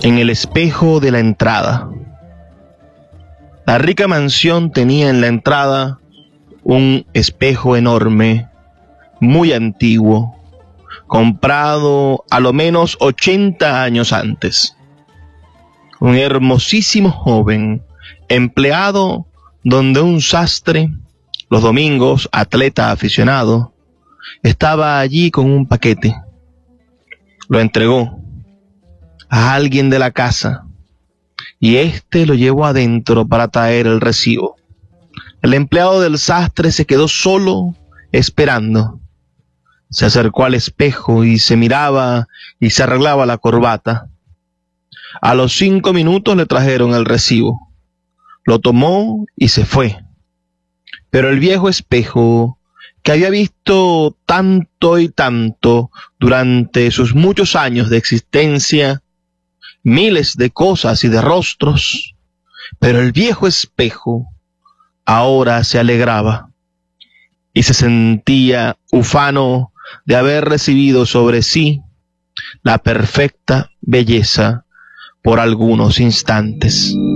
en el espejo de la entrada. La rica mansión tenía en la entrada un espejo enorme, muy antiguo, comprado a lo menos 80 años antes. Un hermosísimo joven, empleado donde un sastre, los domingos atleta aficionado, estaba allí con un paquete. Lo entregó a alguien de la casa y éste lo llevó adentro para traer el recibo. El empleado del sastre se quedó solo esperando. Se acercó al espejo y se miraba y se arreglaba la corbata. A los 5 minutos le trajeron el recibo. Lo tomó y se fue. Pero el viejo espejo, que había visto tanto y tanto durante sus muchos años de existencia, miles de cosas y de rostros, pero el viejo espejo ahora se alegraba y se sentía ufano de haber recibido sobre sí la perfecta belleza por algunos instantes.